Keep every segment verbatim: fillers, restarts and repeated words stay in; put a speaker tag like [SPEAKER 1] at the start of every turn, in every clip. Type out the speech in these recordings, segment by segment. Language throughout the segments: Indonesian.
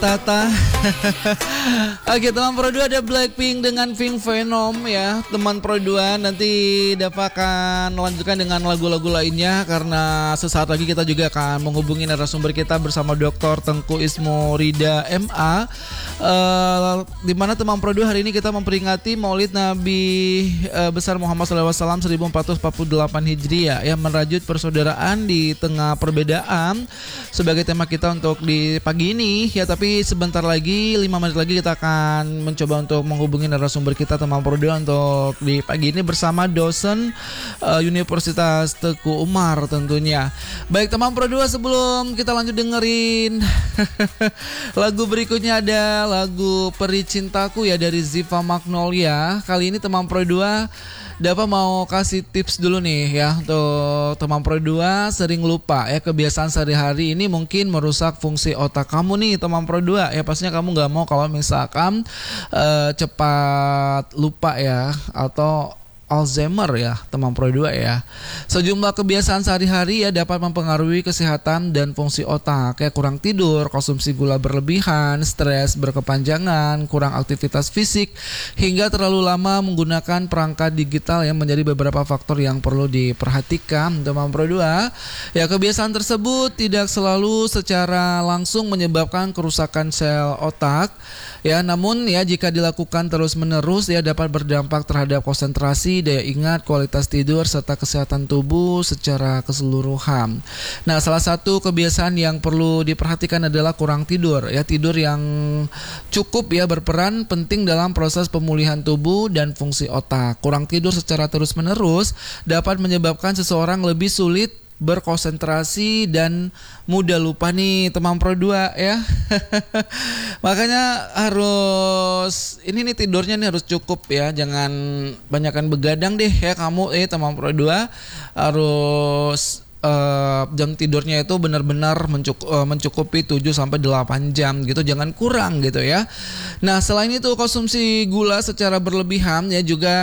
[SPEAKER 1] Tata. Oke, teman Pro dua ada Blackpink dengan Pink Venom ya. Teman Pro dua nanti dapat akan melanjutkan dengan lagu-lagu lainnya karena sesaat lagi kita juga akan menghubungi narasumber kita bersama doktor Tengku Ismo Rida M A. Uh, di mana teman Pro dua hari ini kita memperingati Maulid Nabi uh, besar Muhammad shallallahu alaihi wasallam seribu empat ratus empat puluh delapan Hijriah yang merajut persaudaraan di tengah perbedaan sebagai tema kita untuk di pagi ini ya. Tapi sebentar lagi lima menit lagi kita akan mencoba untuk menghubungi narasumber kita teman Pro dua untuk di pagi ini bersama dosen uh, Universitas Teguh Umar tentunya. Baik teman Pro dua, sebelum kita lanjut dengerin lagu berikutnya ada lagu Peri Cintaku ya dari Ziva Magnolia. Kali ini teman Pro dua dapat mau kasih tips dulu nih ya untuk teman Pro dua sering lupa ya, kebiasaan sehari-hari ini mungkin merusak fungsi otak kamu nih teman Pro dua ya. Pastinya kamu nggak mau kalau misalkan uh, cepat lupa ya atau Alzheimer ya teman Pro dua ya. Sejumlah kebiasaan sehari-hari ya dapat mempengaruhi kesehatan dan fungsi otak ya. Kurang tidur, konsumsi gula berlebihan, stres berkepanjangan, kurang aktivitas fisik, hingga terlalu lama menggunakan perangkat digital yang menjadi beberapa faktor yang perlu diperhatikan teman Pro dua. Ya, kebiasaan tersebut tidak selalu secara langsung menyebabkan kerusakan sel otak ya, namun ya jika dilakukan terus-menerus ya dapat berdampak terhadap konsentrasi, daya ingat, kualitas tidur, serta kesehatan tubuh secara keseluruhan. Nah, salah satu kebiasaan yang perlu diperhatikan adalah kurang tidur. Ya, tidur yang cukup ya berperan penting dalam proses pemulihan tubuh dan fungsi otak. Kurang tidur secara terus-menerus dapat menyebabkan seseorang lebih sulit berkonsentrasi dan mudah lupa nih teman Pro dua ya. Makanya harus ini nih tidurnya nih harus cukup ya, jangan banyakkan begadang deh ya kamu eh teman Pro dua. Harus uh, jam tidurnya itu benar-benar mencukup, uh, mencukupi tujuh sampai delapan jam gitu, jangan kurang gitu ya. Nah, selain itu konsumsi gula secara berlebihan ya juga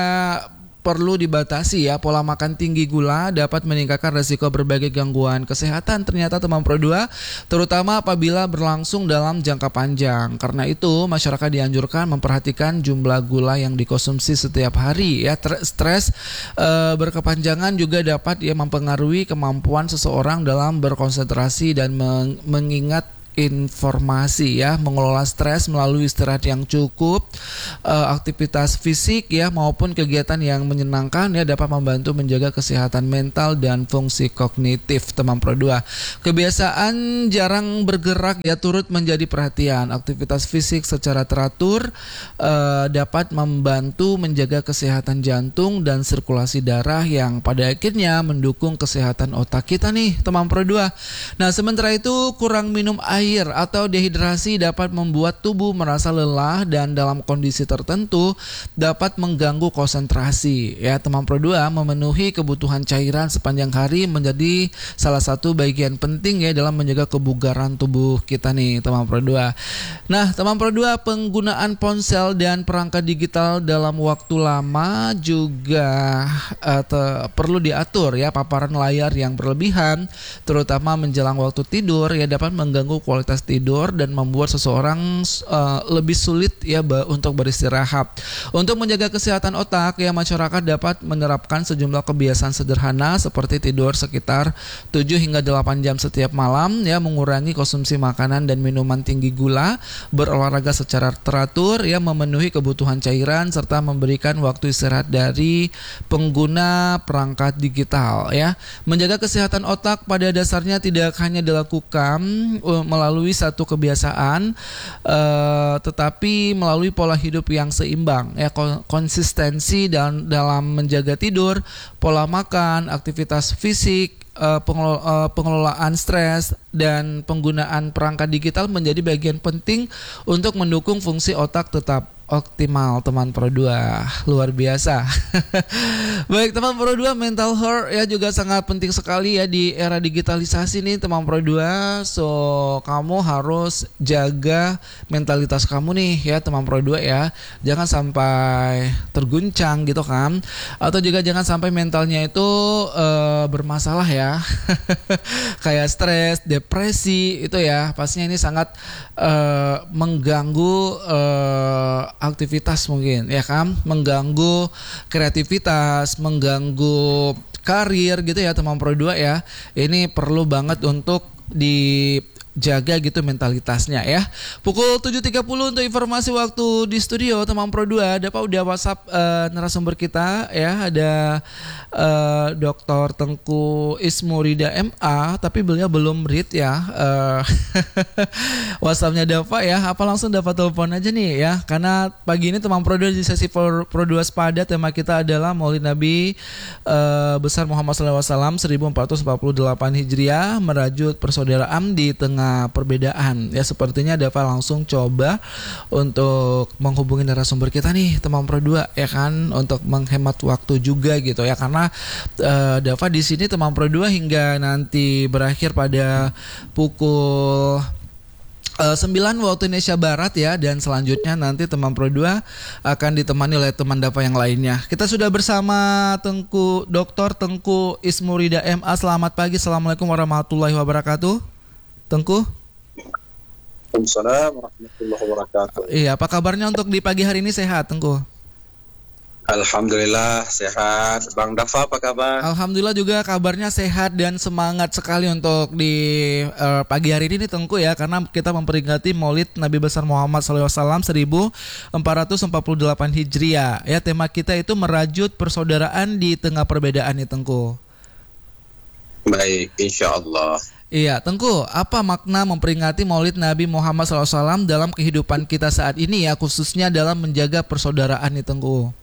[SPEAKER 1] perlu dibatasi ya. Pola makan tinggi gula dapat meningkatkan resiko berbagai gangguan kesehatan ternyata teman Pro dua, terutama apabila berlangsung dalam jangka panjang. Karena itu masyarakat dianjurkan memperhatikan jumlah gula yang dikonsumsi setiap hari ya. Stres e, berkepanjangan juga dapat ya mempengaruhi kemampuan seseorang dalam berkonsentrasi dan meng- mengingat informasi ya. Mengelola stres melalui istirahat yang cukup, uh, aktivitas fisik ya maupun kegiatan yang menyenangkan ya dapat membantu menjaga kesehatan mental dan fungsi kognitif teman Pro dua. Kebiasaan jarang bergerak ya turut menjadi perhatian. Aktivitas fisik secara teratur uh, dapat membantu menjaga kesehatan jantung dan sirkulasi darah yang pada akhirnya mendukung kesehatan otak kita nih teman Pro dua. Nah, sementara itu kurang minum air Air atau dehidrasi dapat membuat tubuh merasa lelah dan dalam kondisi tertentu dapat mengganggu konsentrasi. Ya, teman Pro dua, memenuhi kebutuhan cairan sepanjang hari menjadi salah satu bagian penting ya dalam menjaga kebugaran tubuh kita nih teman Pro dua. Nah, teman Pro dua, penggunaan ponsel dan perangkat digital dalam waktu lama juga uh, te- perlu diatur ya. Paparan layar yang berlebihan terutama menjelang waktu tidur ya dapat mengganggu kualitas tidur dan membuat seseorang uh, lebih sulit ya ba- untuk beristirahat. Untuk menjaga kesehatan otak ya masyarakat dapat menerapkan sejumlah kebiasaan sederhana seperti tidur sekitar tujuh hingga delapan jam setiap malam ya, mengurangi konsumsi makanan dan minuman tinggi gula, berolahraga secara teratur ya, memenuhi kebutuhan cairan serta memberikan waktu istirahat dari pengguna perangkat digital ya. Menjaga kesehatan otak pada dasarnya tidak hanya dilakukan uh, melalui satu kebiasaan, uh, tetapi melalui pola hidup yang seimbang ya, konsistensi dan dalam menjaga tidur, pola makan, aktivitas fisik, uh, pengelo- uh, pengelolaan stres dan penggunaan perangkat digital menjadi bagian penting untuk mendukung fungsi otak tetap optimal teman Pro dua, luar biasa. Baik teman Pro dua, mental health ya juga sangat penting sekali ya di era digitalisasi nih teman Pro dua. So kamu harus jaga mentalitas kamu nih ya teman Pro dua ya. Jangan sampai terguncang gitu kan. Atau juga jangan sampai mentalnya itu uh, bermasalah ya. Kayak stres, depresi itu ya. Pastinya ini sangat uh, mengganggu uh, aktivitas mungkin ya kan, mengganggu kreativitas, mengganggu karir gitu ya teman Pro dua ya. Ini perlu banget untuk dijaga gitu mentalitasnya ya. Pukul tujuh tiga puluh untuk informasi waktu di studio teman Pro dua. Ada Pak udah WhatsApp uh, narasumber kita ya, ada uh, Doktor Tengku Ismurida M A, tapi beliau belum read ya uh, WhatsAppnya Dava ya. Apa langsung dapat telepon aja nih ya, karena pagi ini teman Pro dua di sesi Pro dua Sepada tema kita adalah Maulid Nabi uh, besar Muhammad shallallahu alaihi wasallam seribu empat ratus empat puluh delapan Hijriah, merajut persaudaraan di tengah perbedaan ya. Sepertinya Dava langsung coba untuk menghubungi narasumber kita nih teman Pro dua ya kan, untuk menghemat waktu juga gitu ya, karena uh, Dava di sini teman Pro dua hingga nanti berakhir pada pukul Uh, sembilan waktu Indonesia Barat ya, dan selanjutnya nanti teman Pro dua akan ditemani oleh teman Dava yang lainnya. Kita sudah bersama Tengku Doktor Tengku Ismurida M A. Selamat pagi, assalamualaikum warahmatullahi wabarakatuh. Tengku.
[SPEAKER 2] Waalaikumsalam warahmatullahi wabarakatuh.
[SPEAKER 1] Iya, apa kabarnya untuk di pagi hari ini, sehat Tengku?
[SPEAKER 2] Alhamdulillah sehat. Bang Dava apa kabar?
[SPEAKER 1] Alhamdulillah juga kabarnya sehat dan semangat sekali untuk di uh, pagi hari ini Tengku ya, karena kita memperingati Maulid Nabi besar Muhammad shallallahu alaihi wasallam seribu empat ratus empat puluh delapan Hijriah ya. Tema kita itu merajut persaudaraan di tengah perbedaan nih Tengku.
[SPEAKER 2] Baik, insya Allah.
[SPEAKER 1] Iya Tengku, apa makna memperingati Maulid Nabi Muhammad shallallahu alaihi wasallam dalam kehidupan kita saat ini ya, khususnya dalam menjaga persaudaraan nih Tengku?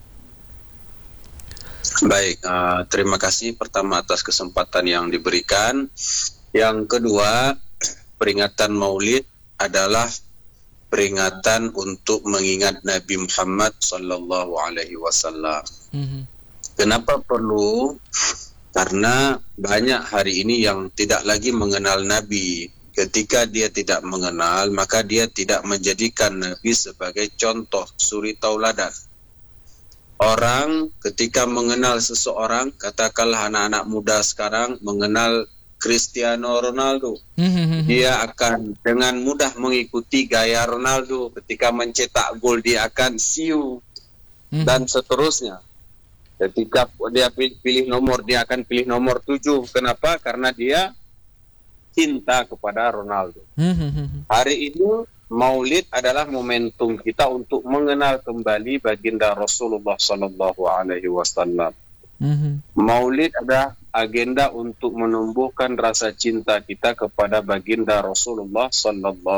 [SPEAKER 2] Baik, uh, terima kasih pertama atas kesempatan yang diberikan. Yang kedua, peringatan Maulid adalah peringatan untuk mengingat Nabi Muhammad sallallahu alaihi wasallam. Mm-hmm. Kenapa perlu? Karena banyak hari ini yang tidak lagi mengenal Nabi. Ketika dia tidak mengenal, maka dia tidak menjadikan Nabi sebagai contoh suri tauladan. Orang ketika mengenal seseorang, katakanlah anak-anak muda sekarang mengenal Cristiano Ronaldo, dia akan dengan mudah mengikuti gaya Ronaldo. Ketika mencetak gol dia akan siu dan seterusnya. Ketika dia pilih nomor, dia akan pilih nomor tujuh. Kenapa? Karena dia cinta kepada Ronaldo. Hari ini Maulid adalah momentum kita untuk mengenal kembali baginda Rasulullah sallallahu alaihi wasallam. Mm-hmm. Maulid adalah agenda untuk menumbuhkan rasa cinta kita kepada baginda Rasulullah sallallahu